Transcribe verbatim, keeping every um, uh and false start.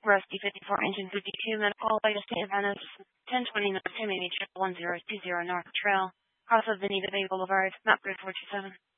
Rusty fifty-four, Engine fifty-two, Medical, Light State of Venice, ten twenty North Tammany, one zero two zero North Trail, Cross of Benita Bay Boulevard, map grid four two seven.